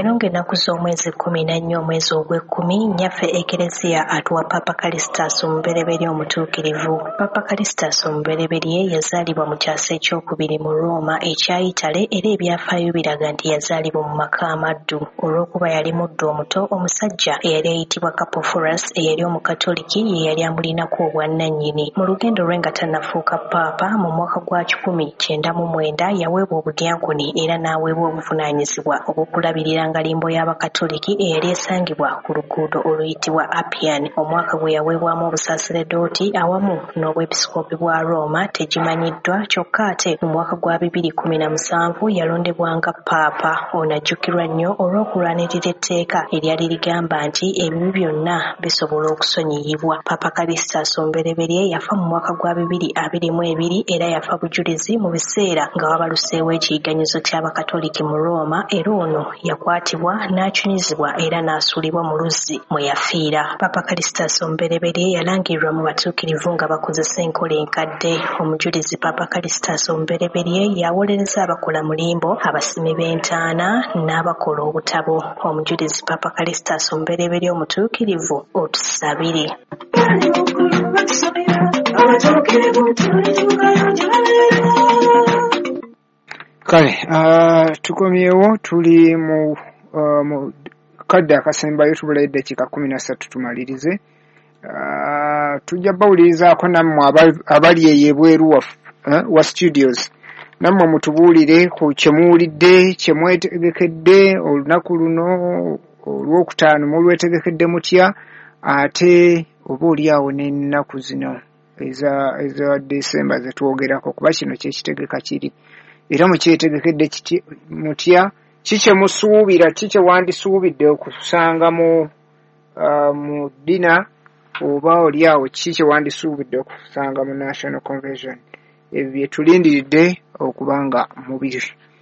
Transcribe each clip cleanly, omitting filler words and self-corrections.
Leero ng'ennaku z'omwezi 14 omwezi ogw'ekkumi nnyaffe Ekereziya atuwa Papa Callistus omubereberye omutuukirivu. Papa Callistus omubereberye yazaalibwa mu kyasa ekyokubiri mu Roma ekya Itale era ebyafaayo biraga nti yazaalibwa mu maka amaddu olw'okuba yali muddu omuto omusajja eyali ayitibwa Capoforus eyali omukatoliki ye yali amulinako obwannannyini. Mu lugendo lwe nga tannafuuka paapa mu mwaka gwa 1999 yaweebwa obudyankoni era n'aweebwa obuvunaanyizibwa obw'okulabirira ngalimbo y'abakatoliki eyali esangibwa ku luguudo oluyitibwa Appian. Omwaka gwe yaweebwamu obusaseredooti awamu n'obwepisikoopi bwa Roma tegimanyiddwa kyokka ate mu mwaka gwa 2017 yalondebwanga paapa. Ono ajjukirwa nnyo olw'okulwanirira etteeka eryali ligamba nti ebibi byonna bisobola okusonyiyibwa. Papa Callistus omubereberye yafa mu mwaka gwa 2022 era yafa bujulizi mu biseera nga wabaluseewo ekiyiganyizo ky'abakatoliki mu Roma era ono yakwatibwa n'akyunyizibwa era n'asuulibwa mu luzzi mwe yafiira. Papa Callistus omubereberye yalangirirwa mu batuukirivu nga bakozesa enkola enkadde. Omujulizi Papa Callistus omubereberye yawolereza abakola mulimbo, abasimi b'entaana n'abakola obutabo. Omujulizi Papa Callistus omubereberye omutuukirivu otusabire. Kale, tukomyewo tuli mu kadde akasembayo tubula eddakiika 13 tumalirize. Tujja bawulirizaako nammwe abali eyebweru wa studios. Nammwe mutubuulire ku kyemuwulidde, kyemwetegekedde olunaku luno olwokutaano mulwetegekedde mutya, ate oba oliawo n'ennaku zino eza December zetwogerako kuba kino kyekitegeka kiri. Era mukyetegekedde mutya, kikyemusuubira, kikyewandisuubidde okusanga mu dina oba oliawo kikyewandisuubidde okusanga mu National Convention. Ebyo bye tulindiridde okuba nga mubiri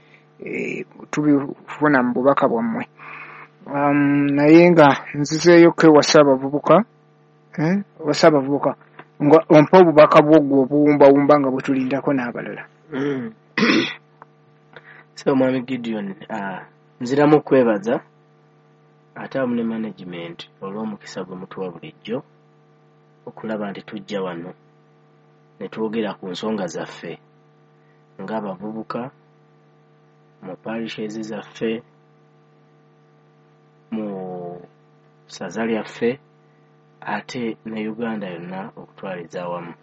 tubifuna mu bubaka bwammwe. Naye nga nzizeeyo kwewasa abavubuka nga ompa obubaka bwogwo obuwumbawumba nga bwe tulindako n'abalala. So Mwami Gideon, nziramu kwebaza ate awamu ne management olw'omukisa gwe mutuwa bulijjo okulaba nti tujja wano ne twogera ku nsonga zaffe ng'abavubuka mu parishes zaffe, mu ssaza lyaffe ate ne Uganda yonna okutwaliza awamu.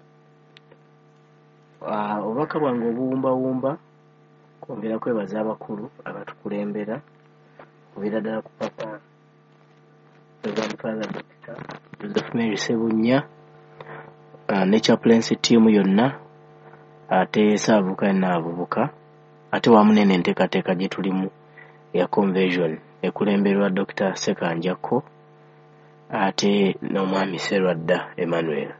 Obubaka bwange obuwumbawumba kwongera kwebaza abakulu abatukulembera okuviira ddala ku Papa Father Dr. Joseph Mary Sebunya ne chaplaincy team yonna ate saavuka n'abavubuka ate wamu n'enteekateeka gye tulimu ya conversion ekulemberwa Dr. Sekanjako ate n'omwami Serwadda Emmanuel.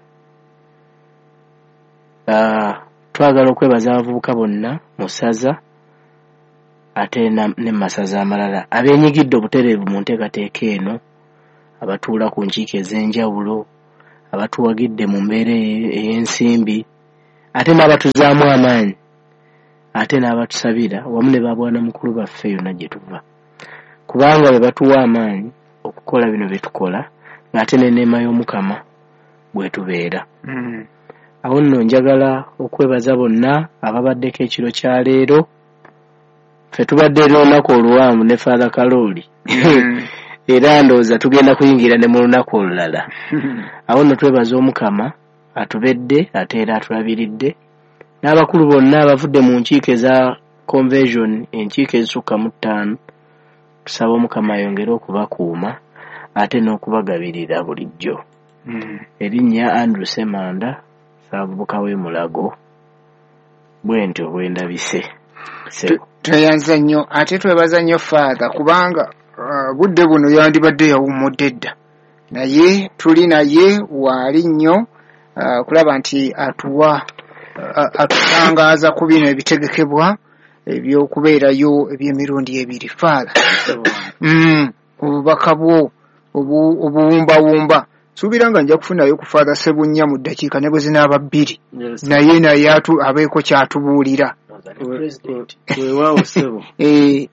Twagala okwebaza abavubuka bonna mu ssaza ate ne masaza amalala abeenyigidde obutereevu mu nteekateeka eno, abatuula ku nkiiko ez'enjawulo, abatuwagidde mu mbeera ey'ensimbi, ate n'abatuzaamu amaanyi, ate n'abatusabira wamu ne babwana mukulu baffe yonna gye tuva, kubanga bwe batuwa amaanyi okukola bino bye tukola ng'ate n'enneema y'Omukama bwe tubeera. Awo nno njagala okwebaza bonna ababaddeko ekiro kya leero. Ffe tubadde olunaku oluwanvu ne Father Kalooli era ndowooza tugenda kuyingira ne mu lunaku olulala. Awo nno twebaza Omukama atubedde ate era atulabiridde, n'abakulu bonna abavudde mu nkiiko eza conversion, enkiiko ezisukka mu 5. Tusaba Omukama ayongere okubakuuma ate n'okubagabirira bulijjo. Erinnya Andrew Semanda, Saavubuka w'e Mulago, bwe ntyo bwe ndabise. Tweyanza nnyo ate twebaza nnyo Father kubanga budde buno yandibadde yawummudde dda, naye tuli naye waali nnyo kulaba nti atutangaaza ku bino ebitegekebwa ebyokubeerayo eby'emirundi ebiri. Father, obubaka bwo obuwumbawumba suubira nga nja kufunayo ku Father Sebunya mu ddakiika ne bwe zinaaba 2 naye abeeko kyatubuulira.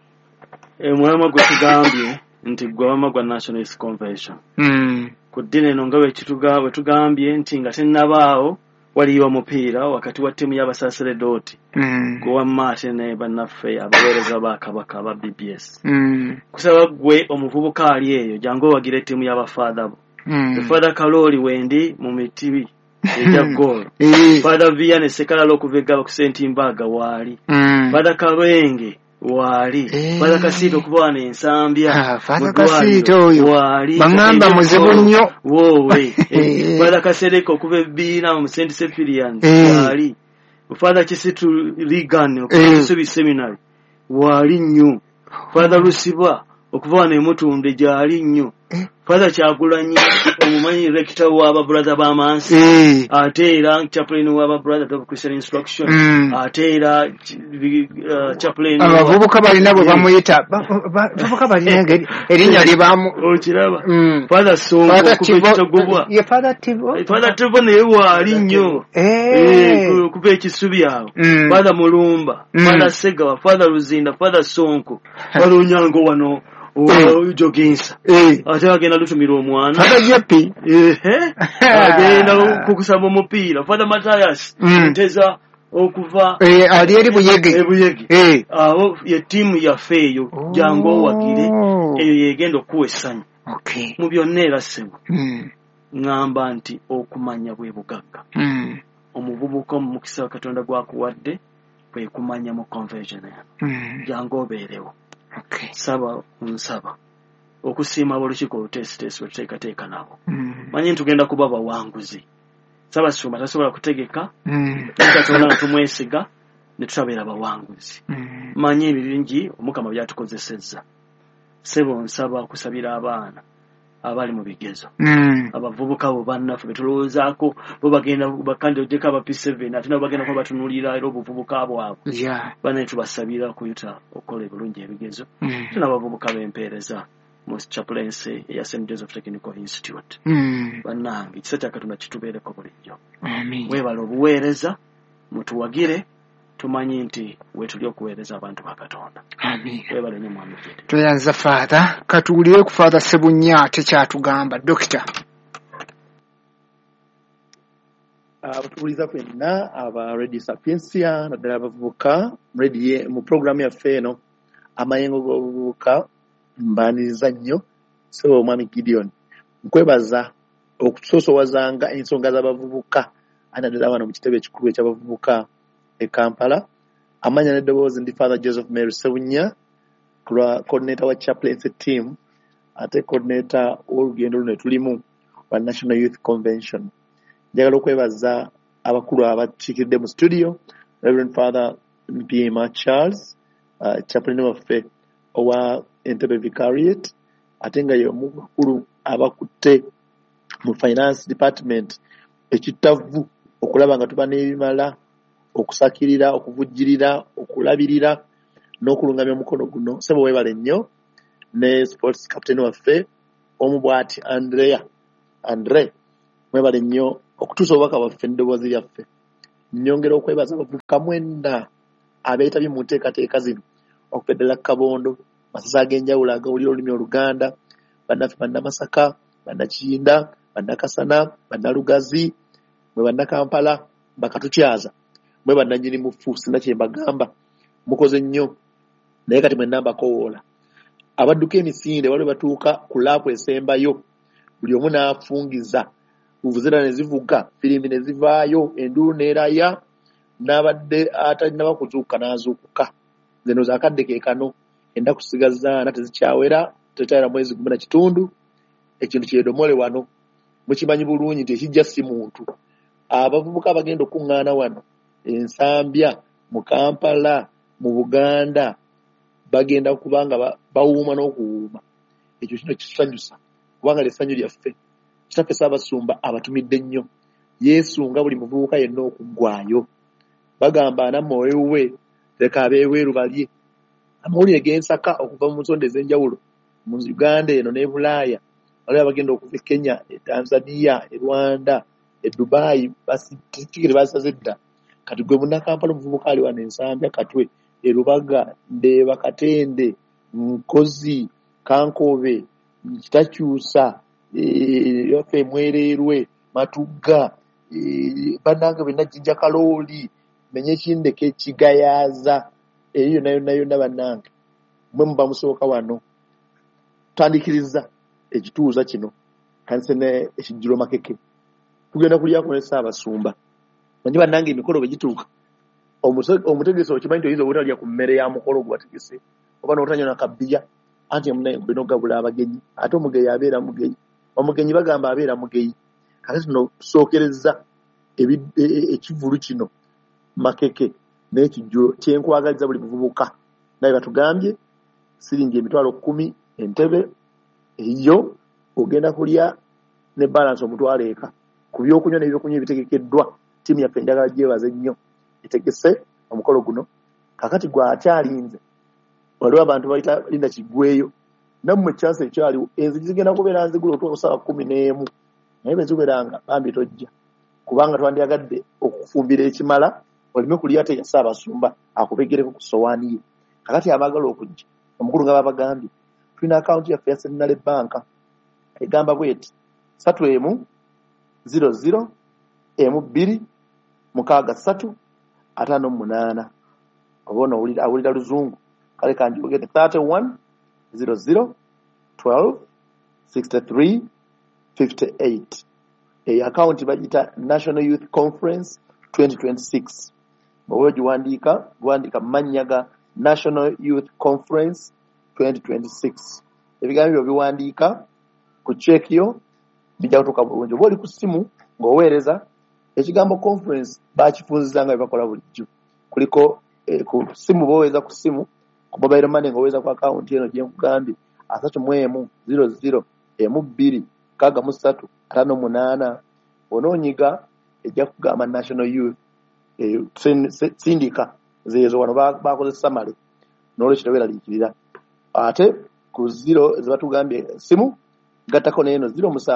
Mwama gwe tugambye nti gwe wama gwa Nationalist Convention. Ku ddine eno nga bwe tugambye nti nga tennabaawo waliyo omupiira wakati wa ttiimu y'Abasaseredooti gwe wamma ate ne bannaffe abaweereza ba Kabaka aba BBS. Kusaba gwe omuvubuka ali eyo jangu owagira ettiimu y'abafaada bo. Father Kaloli wendi mu mitibi eja goal. Father Vianney Sekalala okuva eGaba ku Sentimbaga waali. Father Kalwenge wali Father Kasito okuva n'ensambya Father Kasito oyo wali bangamba muzibu nnyo wowe Father Kasereko okuva ebiina mu St. Cyprian wali Father Kisitu Ligan okuva Subi Seminary wali nnyo Father Lusiba okuva n'emutunde gyali nnyo Father Kyagulanyi omumanyi rector w'aba brother b'amansi ate era chaplain w'aba brother of Christian Instruction ate era chaplain abavubuka balina bwe bamuyita bavubuka balina erinnya lye bamu okiraba Father Sonko okubekitagobwa ye Father Tivo naye waali nnyo kuba ekisubi awo Father Mulumba Father Segawa Father Luzinda Father Sonko Father Onyango wano joginsa ate agenda lutumira omwana Father Jepi agenda kukusaba omupiira Father Matthias nteza okuva ali eri Buyege awo ye ttiimu yaffe eyo jangu owagire eyo yegenda okuwa essanyu mu byonna era ssebo ŋŋamba nti okumanya bwe bugagga omuvubuka omumukisa wa Katonda gwakuwadde kwe kumanya mu conversion jangu obeerewo saba nsaba okusiima ab'olukiiko oluteesiteesi lwe tuteekateeka nabo manyi ntugenda kuba bawanguzi saba sumba tasobola kutegeka Katonda nga tumwesiga ne tutabeera bawanguzi manyi ebirungi Omukama byatukozesezza sebo nsaba okusabira abaana abali mu bigezo abavubuka bo bannaffe betulowoozaako bo bagenda bakandideka aba P7 ate nabo bagenda kuba batunuulira era obuvubuka bwabwe bane tubasabira okuyita okukola ebirungi ebigezo tuna abavubuka b'empeereza mu chaplaincy eya St. Joseph Technical Institute bannange ekisa kya Katonda kitubeereko bulijjo weebala obuweereza mutuwagire tumanyi nti wetuli okuweereza abantu ba Katonda weebale nnyo mwami tweyanza Father katuwulire ku Father Sebunya ate kyatugamba Dokita abatuuliza ffenna aba Radio Sapiensia naddala abavubuka mu programu yaffe eno amayengo g'obuvubuka mbaniriza nnyo so omwami Gideon nkwebaza okutusoosowazanga ensonga z'abavubuka anaddala wano mu kitebe ekikulu eky'abavubuka e Kampala amanya n'eddoboozi ndi Father Joseph Mary Sebunya coordinator wa chaplaincy team ate coordinator w'olugendo luno tulimu wa National Youth Convention njagala okwebaza abakulu abakiikiridde mu studio Reverend Father Mpima Charles chaplain waffe owa Entebbe Vicariate ate nga ye omukulu abakutte mu finance department ekittavu okulaba nga tuba n'ebimala okusakirira okuvujjirira okulabirira n'okulungamya omukono guno sebo weebale nnyo ne sports captain waffe omubwati Andre weebale nnyo okutuusa obubaka bwaffe n'eddoboozi lyaffe nnyongera okwebaza abavubuka mwenda abeetabye mu nteekateeka zino okuva ddala Kabondo Masasa ag'enjawulo agawulira olulimi Oluganda bannaffe bannamasaka bannakiyinda bannakasana bannalugazi mwe bannakampala bakatukyaza mwe bannanyini mufu sinna kye mbagamba mukoze nnyo naye kati mwenna mbakowoola abadduka emisinde waliwo batuuka ku laapu esembayo buli omu n'afungiza vuvuzera ne zivuga firimu ne zivaayo enduulu n'eraya n'abadde atalina bakuzuuka n'azuukuka zeno zaakadde ke kano ennaku sigazaana tezikyawera tetayira mwezi 10 ekintu kyedomole wano mukimanyi bulungi nti ekijja si muntu abavubuka bagenda okuŋŋaana wano ensambya mu Kampala mu Buganda bagenda kubanga bawuuma n'okuwuuma ekyo kino kisanyusa kubanga l'essanyu lyaffe kitaffe Ssaabasumba abatumidde nnyo yeesunga buli muvubuka yenna okuggwaayo bagamba namwoyo we leka abeeweeru balye amawulire g'ensaka okuva mu nsonda ez'enjawulo mu Uganda eno ne Bulaaya waliwo abagenda okuva e Kenya e Tanzania e Rwanda e Dubai tikiti basaze dda kati gwe munnakampala omuvubuka ali wano ensambya Katwe e Lubaga Ndeeba Katende Nkozi, Kankobe, Kitakyusa, Yofe Mwererwe, Matugga, bannange bonna Jjinja Kalooli, menye Kindeke Kigayaza, eyo nayo bannange mwe muba musooka wano tutandikiriza ekituuza kino kanise ne ekijjulo Makeke tugenda kulyako ne Ssaabasumba manyi bannange emikolo bwe gituuka omutegesi okimanyi nti oyinza obutalya ku mmere ya mukolo gwategese oba n'otanywa nakabbiya anti emunaye bino gabula abagenyi ate omugeyi abeera mugeyi omugenyi bagamba abeera mugeyi kati tuno tusookereza ekivulu kino Makeke n'ekijjulo kyenkwagaliza buli muvubuka naye batugambye siringi emitwalo 10 entebe eyo ogenda kulya ne balance omutwalo eka ku byokunywa n'ebyokunywa ebitegekeddwa tiimu yaffe njagala gyebaze nnyo etegese omukolo guno kakati gwakyalinze waliwo abantu bayita linda kiggweyo nammwe chance ekyaliwo enzigi zigenda kubeera nzigula otuuka kusaawa 11 naye beziweranga bambi tojja kubanga twandiyagadde okufumbira ekimala olime kulya ate ya Ssaabasumba akubegereko ku sowaani ye kakati abagala okujja omukulu nga babagambye tulina akaunti yaffe ya Sentinel Bank egamba bweti 3100126358 obono awulira luzungu kale kandi ogende 3100126358 account bagita National Youth Conference 2026 bwe giwandiika manyaga National Youth Conference 2026 ebigambo biwandiika ku check yo bijja kutuuka bulungi oba oli ku ssimu ng'oweereza ekigambo conference bakifunziza nga bakola bulijjo kuliko ku ssimu boweza ku ssimu ku mobile money ng'oweza ku account eno gye nkugambye 3100126358 onoonyiga ejja kugamba National Youth sindika zeezo wano bakoze samale n'olwekyo weeraliikirira ate ku 0 zebatugambye simu gattako n'eno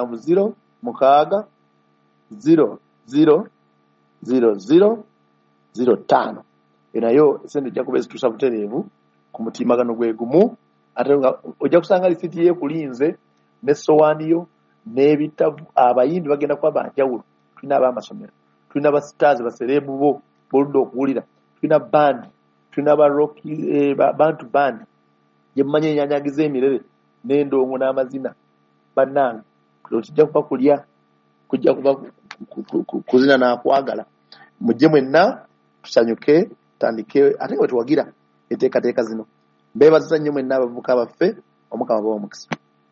07060000005 enayo esente ejja kuba ezituusa butereevu ku mutimbagano gwe gumu ate ojja kusanga lisiti yeekulinze n'essowaani yo n'ebitabu abayimbi bagenda kuba banjawulo tulina ab'amasomero tulina ba stars basereebu bo boludde okuwulira tulina band tulina bantu band gye mmanyi enyanyagiza emirere n'endongo n'amazina bannange otijja kuba kulya kujja kuba kuzina n'akwagala mujje mwenna tusanyuke tutandike ate nga wetuwagira enteekateeka zino mbeebaziza nnyo mwenna abavubuka baffe omukama bawa omukisa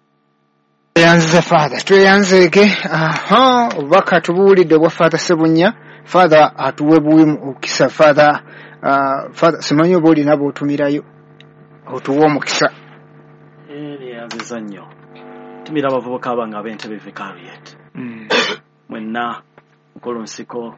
tweyanzize Father tweyanzeege obubaka tubuwulidde bwa Father Ssebunya Father atuwe buwi mukisa Father simanyi oba olina b'otumirayo otuwe omukisa neyanziza nnyo tumira abavubuka abange ab'Entebbe Vicariate mwenna mukolo nsiko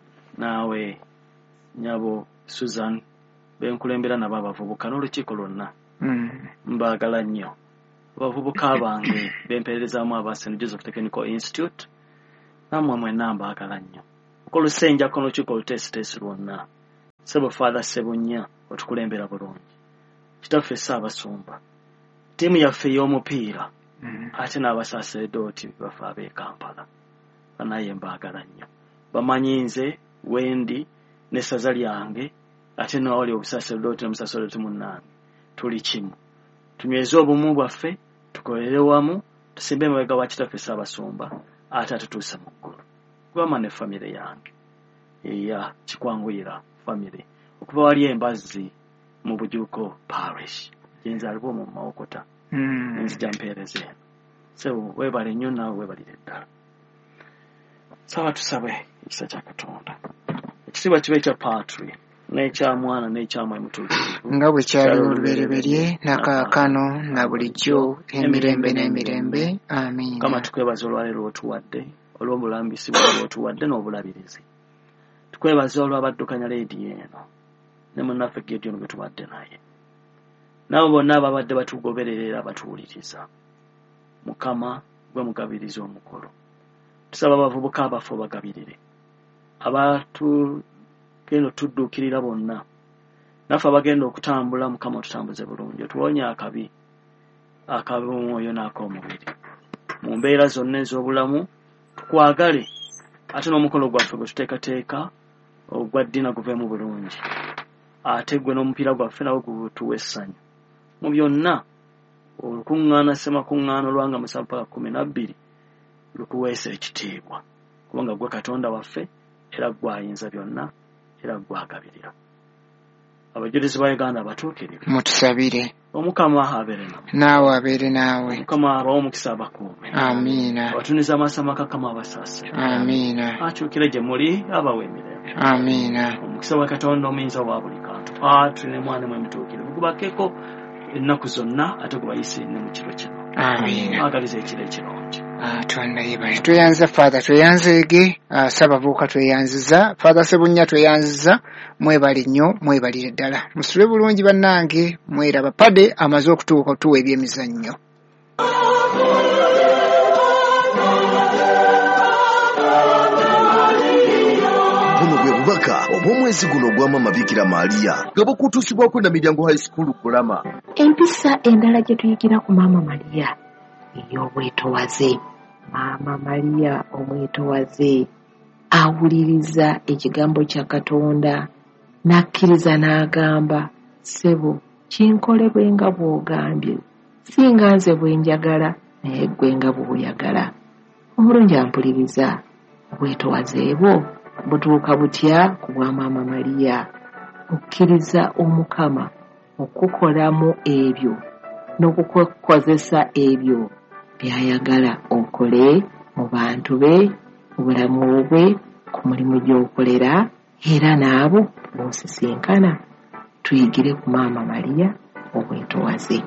naawe nyabo Susan benkulembera nabo abavubuka n'olukiiko lwonna mbaagala nnyo abavubuka bange bempeerezaamu aba St. Joseph Technical Institute nammwe mwenna mbaagala nnyo okolusenjako n'olukiiko oluteesiteesi lwonna Ssebo Father Ssebunya otukulembera bulungi kitaffe Ssaabasumba ttiimu yaffe ey'omupiira ate n'abasaaseredooti baffe ab'e Kampala banaye mbaagala nnyo bamanyi nze wendi n'essaza lyange ate n'awali obusaaseredooti n'omusaaseredooti munnange tuli kimu tunyweze obumu bwaffe tukolere wamu tusimbe emabega wa kitaffe Ssaabasumba ate atutuuse mu ggulu kubama ne famire yange eya kikwanguyira famire okuba wali embazzi mu Bujuuko parish gyenzaalibwa mu Mawokota nzija mpeereze Ssebo weebale nnyo naawe weebalire ddala sawa tusabe ekisa kya Katonda ekitiibwa kibe kya Patri n'ekya Mwana n'ekya Mwoyo Mutuukirivu nga bwe kyali olubereberye nakaakano na bulijjo emirembe n'emirembe amiina Mukama tukwebaza olwaleero otuwadde olw'obulambisi bw'oba otuwadde n'obulabirizi tukwebaza olw'abaddukanya leediyo eno ne munnaffe Gideon gwe tuwadde naye nabo bonna ababadde batugoberera batuwuliriza Mukama gwe mugabiriza omukolo tusaba abavubuka abaffe obagabirire abantu keno tudduukirira bonna naffe abagenda okutambula Mukama tutambuze bulungi otuwonye akabi ak'omwoyo n'ak'omubiri mu mbeera zonna ez'obulamu tukwagale ate n'omukolo gwaffe gwe tuteekateeka ogwa ddiina guveemu bulungi ate gwe n'omupiira gwaffe nawo gutuwa essanyu mu byonna olukuŋŋaana ssemakuŋŋaana olwanga 7 paka 12 lukuweesa ekitiibwa kubanga gwe Katonda waffe era gwayinza byonna era gwagabirira abajulizi ba Uganda abatuukirivu mutusabire Omukama abeere naawe abeere naawe Omukama abawe omukisa abakuume amiina abatuniza amaaso amakakama abasaasire amiina akyukire gye muli abawe emirembe amiina omukisa wa Katonda omuyinza wa buli kantu Patri ne Mwana ne Mutuukirivu gubakeeko ennaku zonna ate gubayise ne mu kiro kino amiina agaliza ekiro ekirungi Katonda yebaye tweyanza Father tweyanzeege Ssabavubuka tweyanziza Father Ssebunya tweyanziza mwebali nnyo mwebalire ddala musule bulungi bannange mweraba Pade amaze okutuuka otuwa ebyemizannyo Obubaka obw'omwezi guno ogw'Maama Bikira Maria nga bukutuusibwako na Miryango High School Kulama. Empisa endala gye tuyigira ku Maama Maria ey'obwetowaze. Maama Maria omwetowaze awuliriza ekigambo kya Katonda n'akkiriza n'agamba ssebo kinkole bwe nga bw'ogambye singa nze bwe njagala naye ggwe nga bw'oyagala. Omulungi ampuliriza obwetowaze bwo butuuka butya ku bwa Maama Maria okkiriza Omukama okukolamu ebyo n'okukozesa ebyo by'ayagala okole mu bantu be mu bulamu bwe ku mulimu gy'okolera era n'abo b'osisinkana. Tuyigire ku Maama Maria obwetowaze.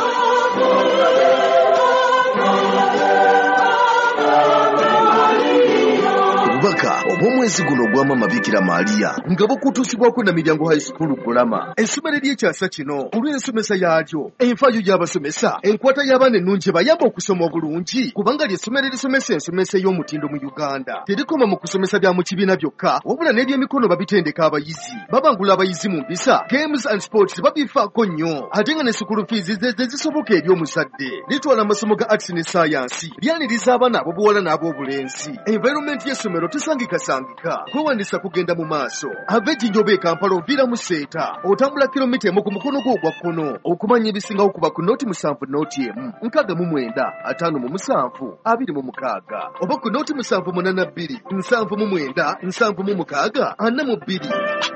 Obubaka obw'omwezi guno ogw'Maama Bikira Maria nga bukutuusibwako na Miryango High School Kulama. Essomero ly'ekyasa kino olw'ensomesa yaalyo enfaayo gy'abasomesa enkwata y'abaana ennungi bayamba okusoma obulungi kubanga ly'essomero erisomesa ensomesa ey'omutindo mu Uganda. Terikoma mu kusomesa bya mu kibiina byokka wabula n'ebyemikono babitendeka abayizi babangula abayizi mu mpisa games and sports babifaako nnyo ate nga ne school fees zisoboka eri omuzadde. Litwala amasomo ga arts ne science lyaniriza abaana ab'obuwala n'ab'obulenzi. Environment y'essomero tesangikasangika kwewandisa kugenda mu maaso. Ava Ejjinjoba e Kampala oviira mu Seeta otambula kilomita emu ku mukono gwo ogwa kkono okumanya ebisingawo kuba ku nooti 7 nooti emu 69 57 26 oba ku nooti 782 79 76 42.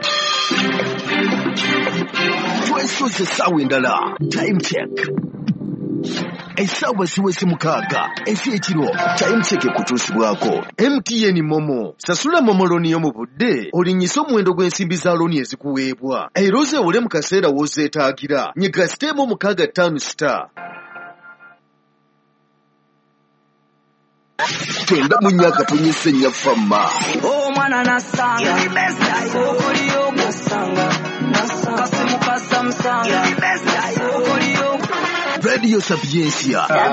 Twesoze essaawa endala time check. Essaawa ziweze 6 ez'ekiro time check kutuusibwako. MTN Momo sasula Momo looni yo mu budde olinyisa omuwendo gw'ensimbi za looni ezikuweebwa era ozeewole mu kaseera w'ozeetaagira. Nyiga siteemu 65 Kenda munyaka tunyise nnya famma. Omwana nasanga okuliyo nasanga kasimu kasamsanga okuliyo Radio Sapiencia